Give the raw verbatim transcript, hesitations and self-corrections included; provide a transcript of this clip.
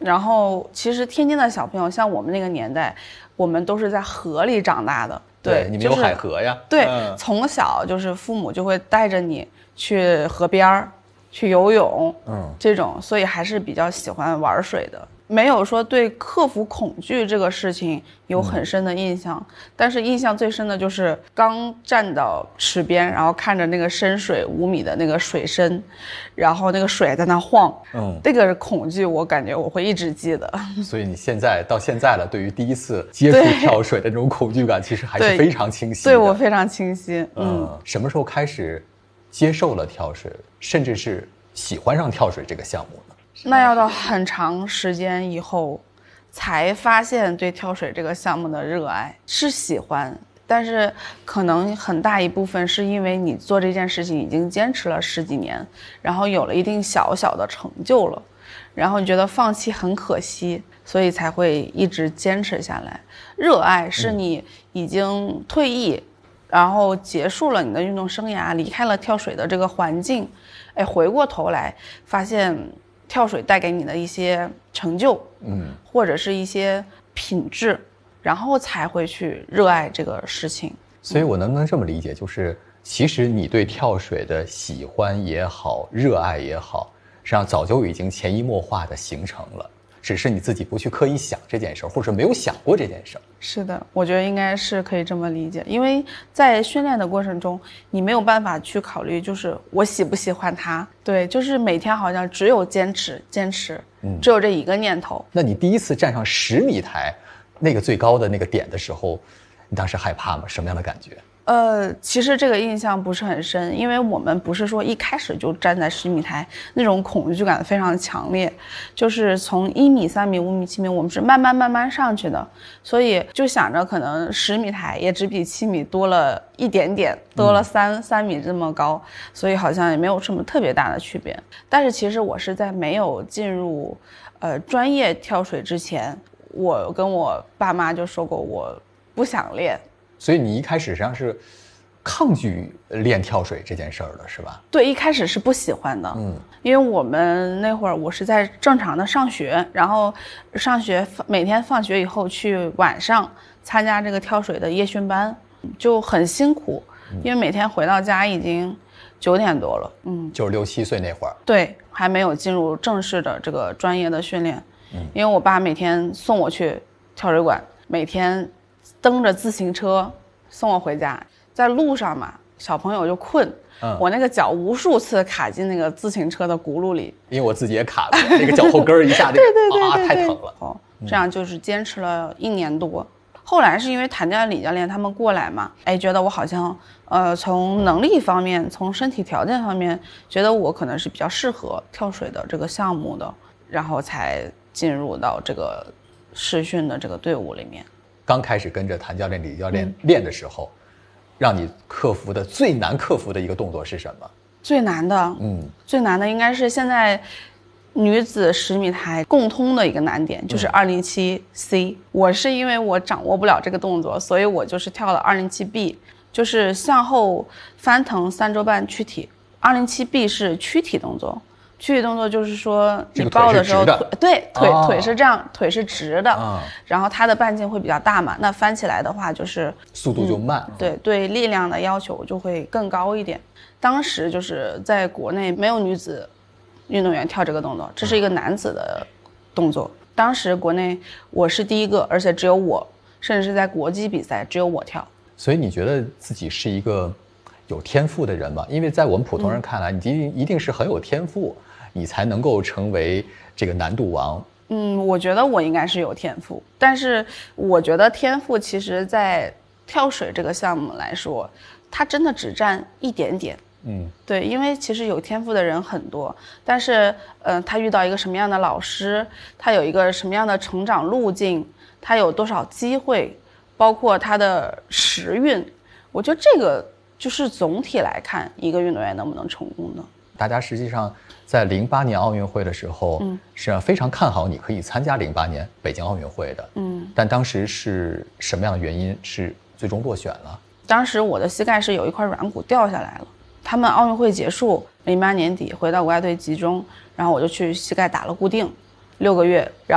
然后其实天津的小朋友，像我们那个年代，我们都是在河里长大的。 对，你们有海河呀。 对，嗯、从小就是父母就会带着你去河边儿去游泳，嗯，这种，所以还是比较喜欢玩水的。没有说对克服恐惧这个事情有很深的印象，嗯、但是印象最深的就是刚站到池边，然后看着那个深水五米的那个水深，然后那个水在那晃，嗯，这个恐惧我感觉我会一直记得。 所以你现在到现在了，对于第一次接触跳水的这种恐惧感，其实还是非常清晰的。 对，对我非常清晰。嗯， 嗯，什么时候开始接受了跳水，甚至是喜欢上跳水这个项目呢？ 那要到很长时间以后才发现对跳水这个项目的热爱，是喜欢，但是可能很大一部分是因为你做这件事情已经坚持了十几年，然后有了一定小小的成就了，然后你觉得放弃很可惜，所以才会一直坚持下来。热爱是你已经退役，然后结束了你的运动生涯，离开了跳水的这个环境，哎，回过头来发现跳水带给你的一些成就，嗯，或者是一些品质，然后才会去热爱这个事情。 所以我能不能这么理解，就是其实你对跳水的喜欢也好，热爱也好，实际上早就已经潜移默化的形成了，只是你自己不去刻意想这件事，或者没有想过这件事。 是的，我觉得应该是可以这么理解，因为在训练的过程中，你没有办法去考虑就是我喜不喜欢它，对，就是每天好像只有坚持坚持，嗯，只有这一个念头。 那你第一次站上十米台那个最高的那个点的时候，你当时害怕吗？什么样的感觉？ 呃，其实这个印象不是很深，因为我们不是说一开始就站在十米台，那种恐惧感非常强烈，就是从一米、三米、五米、七米，我们是慢慢慢慢上去的，所以就想着可能十米台也只比七米多了一点点，多了三三米这么高，所以好像也没有什么特别大的区别。但是其实我是在没有进入呃专业跳水之前，我跟我爸妈就说过我不想练。 所以你一开始实际上是抗拒练跳水这件事儿的，是吧？ 对，一开始是不喜欢的，嗯，因为我们那会儿我是在正常的上学，然后上学每天放学以后去晚上参加这个跳水的夜训班，就很辛苦，因为每天回到家已经九点多了，嗯， 就是六七岁那会儿， 对，还没有进入正式的这个专业的训练，嗯，因为我爸每天送我去跳水馆，每天蹬着自行车送我回家，在路上嘛，小朋友就困，嗯，我那个脚无数次卡进那个自行车的轱辘里， 因为我自己也卡过，那个脚后跟一下， 对对对对啊，太疼了。 哦，这样就是坚持了一年多。后来是因为谭教练、李教练他们过来嘛，哎，觉得我好像呃从能力方面、从身体条件方面，觉得我可能是比较适合跳水的这个项目的，然后才进入到这个试训的这个队伍里面。 刚开始跟着谭教练、李教练练的时候，嗯，让你克服的最难克服的一个动作是什么？ 最难的，嗯，最难的应该是现在女子十米台共通的一个难点，就是二零七 C。我是因为我掌握不了这个动作，所以我就是跳了二零七 B， 就是向后翻腾三周半躯体。二零七 B 是躯体动作。躯体动作就是说你抱的时候， 这个腿腿对腿、哦、腿是这样，腿是直的，哦，然后它的半径会比较大嘛，那翻起来的话就是速度就慢， 嗯，对对，力量的要求就会更高一点。当时就是在国内没有女子运动员跳这个动作，这是一个男子的动作。当时国内我是第一个，而且只有我，甚至是在国际比赛只有我跳。 所以你觉得自己是一个有天赋的人吗？因为在我们普通人看来，嗯，你一定是很有天赋，你才能够成为这个难度王。 嗯，我觉得我应该是有天赋，但是我觉得天赋其实在跳水这个项目来说，它真的只占一点点。嗯，对，因为其实有天赋的人很多，但是呃，他遇到一个什么样的老师，他有一个什么样的成长路径，他有多少机会，包括他的时运，我觉得这个就是总体来看一个运动员能不能成功的。 大家实际上在零八年奥运会的时候，嗯，实际上非常看好你可以参加零八年北京奥运会的，嗯，但当时是什么样的原因是最终落选了？ 当时我的膝盖是有一块软骨掉下来了，他们奥运会结束，零八年底回到国家队集中，然后我就去膝盖打了固定，六个月，然后